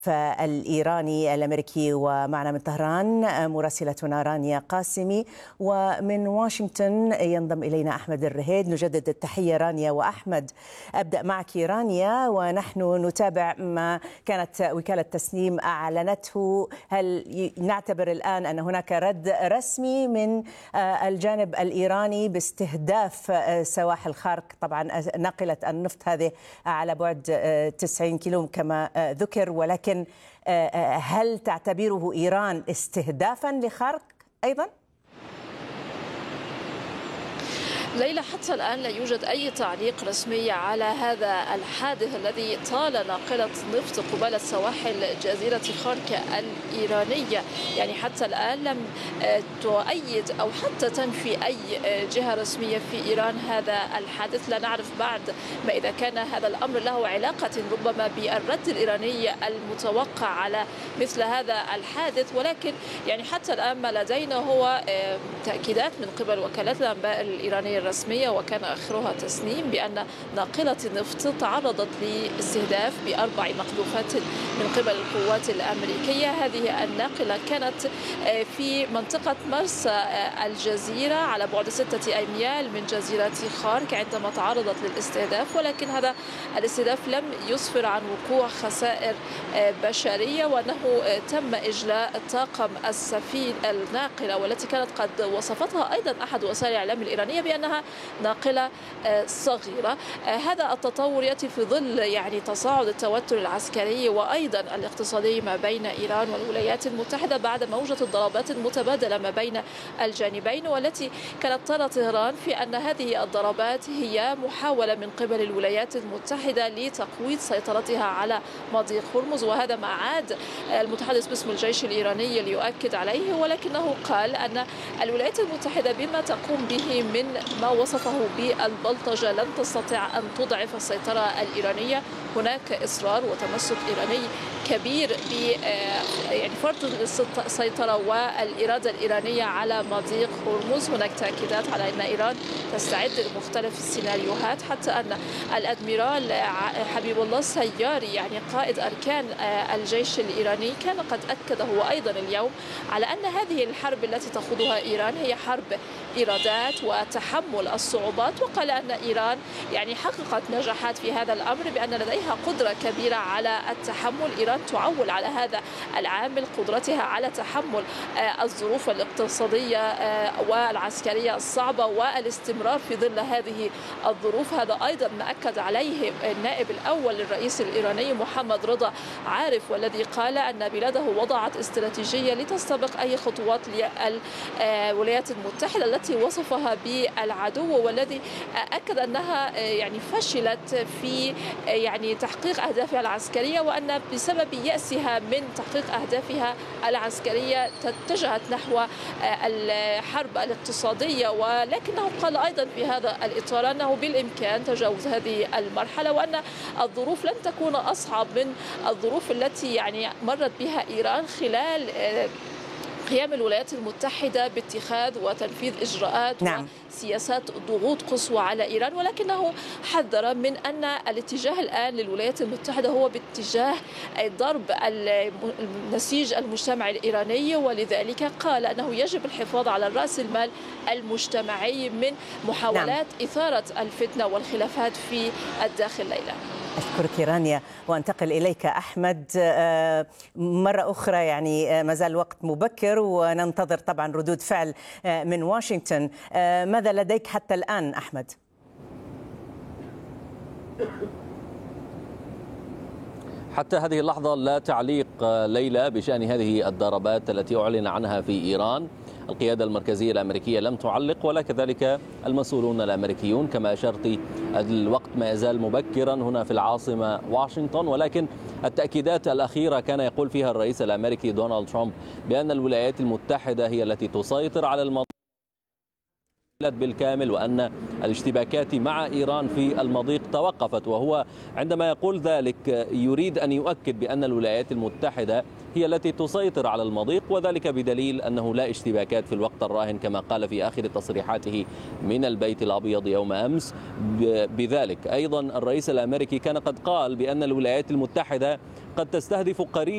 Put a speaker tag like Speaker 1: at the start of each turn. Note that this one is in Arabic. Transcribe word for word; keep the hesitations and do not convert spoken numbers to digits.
Speaker 1: الإيراني الأمريكي. ومعنا من طهران مراسلتنا رانيا قاسمي، ومن واشنطن ينضم إلينا أحمد الرهيد. نجدد التحية رانيا وأحمد. أبدأ معك رانيا، ونحن نتابع ما كانت وكالة تسنيم أعلنته. هل نعتبر الآن أن هناك رد رسمي من الجانب الإيراني باستهداف سواحل خارق، طبعا ناقلة النفط هذه على بعد تسعين كيلو كما ذكر، ولكن هل تعتبره إيران استهدافا لخارق أيضا؟
Speaker 2: ليلى، حتى الآن لا يوجد أي تعليق رسمي على هذا الحادث الذي طال ناقلة نفط قبالة سواحل جزيرة خارق الإيرانية. يعني حتى الآن لم تؤيد أو حتى تنفي أي جهة رسمية في إيران هذا الحادث. لا نعرف بعد ما إذا كان هذا الأمر له علاقة ربما بالرد الإيراني المتوقع على مثل هذا الحادث، ولكن يعني حتى الآن ما لدينا هو تأكيدات من قبل وكالات الأنباء الإيرانية الرسمية، وكان آخرها تسنيم، بأن ناقلة نفط تعرضت لاستهداف بأربع مقذوفات من قبل القوات الأمريكية. هذه الناقلة كانت في منطقة مرسى الجزيرة على بعد ستة أميال من جزيرة خارق عندما تعرضت للاستهداف، ولكن هذا الاستهداف لم يسفر عن وقوع خسائر بشرية، وأنه تم إجلاء طاقم السفينة الناقلة، والتي كانت قد وصفتها أيضا أحد وسائل الإعلام الإيرانية بأنها ناقلة صغيرة. هذا التطور يأتي في ظل يعني تصاعد التوتر العسكري وأيضا الاقتصادي ما بين إيران والولايات المتحدة بعد موجة الضربات المتبادلة ما بين الجانبين، والتي كانت ترى طهران في أن هذه الضربات هي محاولة من قبل الولايات المتحدة لتقويض سيطرتها على مضيق هرمز. وهذا ما عاد المتحدث باسم الجيش الإيراني ليؤكد عليه، ولكنه قال أن الولايات المتحدة بما تقوم به من ما وصفه بالبلطجة لن تستطيع أن تضعف السيطرة الإيرانية. هناك إصرار وتمسك إيراني كبير ب يعني فرض السيطرة والإرادة الإيرانية على مضيق هرمز. هناك تأكيدات على أن إيران تستعد لمختلف السيناريوهات، حتى أن الأدميرال حبيب الله السياري يعني قائد أركان الجيش الإيراني كان قد أكد هو أيضا اليوم على أن هذه الحرب التي تخوضها إيران هي حرب إيرادات وتحمل الصعوبات، وقال أن إيران يعني حققت نجاحات في هذا الأمر بأن لديها قدرة كبيرة على التحمل. إيران تعول على هذا العامل قدرتها على تحمل الظروف الاقتصادية والعسكرية الصعبة والاستمرار في ظل هذه الظروف. هذا أيضا ما أكد عليه النائب الأول للرئيس الإيراني محمد رضا عارف، والذي قال أن بلاده وضعت استراتيجية لتستبق أي خطوات للولايات المتحدة التي وصفها بالعدو، والذي أكد أنها يعني فشلت في يعني تحقيق أهدافها العسكرية، وأن بسبب يأسها من تحقيق أهدافها العسكرية اتجهت نحو الحرب الاقتصادية. ولكنه قال أيضا في هذا الإطار أنه بالإمكان تجاوز هذه المرحلة، وأن الظروف لن تكون أصعب من الظروف التي يعني مرت بها إيران خلال قيام الولايات المتحدة باتخاذ وتنفيذ إجراءات
Speaker 1: نعم.
Speaker 2: وسياسات ضغوط قصوى على إيران. ولكنه حذر من أن الاتجاه الآن للولايات المتحدة هو باتجاه ضرب نسيج المجتمع الإيراني، ولذلك قال أنه يجب الحفاظ على رأس المال المجتمعي من محاولات نعم. إثارة الفتنة والخلافات في الداخل. ليلى،
Speaker 1: أشكرك رانيا، وأنتقل إليك أحمد مرة أخرى. يعني ما زال الوقت مبكر وننتظر طبعا ردود فعل من واشنطن. ماذا لديك حتى الآن أحمد؟
Speaker 3: حتى هذه اللحظة لا تعليق ليلى بشأن هذه الضربات التي أعلن عنها في إيران. القيادة المركزية الأمريكية لم تعلق، ولا كذلك المسؤولون الأمريكيون. كما أشرت الوقت ما يزال مبكرا هنا في العاصمة واشنطن، ولكن التأكيدات الأخيرة كان يقول فيها الرئيس الأمريكي دونالد ترامب بأن الولايات المتحدة هي التي تسيطر على المنطقة بالكامل، وأن الاشتباكات مع إيران في المضيق توقفت. وهو عندما يقول ذلك يريد أن يؤكد بأن الولايات المتحدة هي التي تسيطر على المضيق، وذلك بدليل أنه لا اشتباكات في الوقت الراهن كما قال في آخر تصريحاته من البيت الأبيض يوم أمس. بذلك أيضا الرئيس الأمريكي كان قد قال بأن الولايات المتحدة قد تستهدف قريب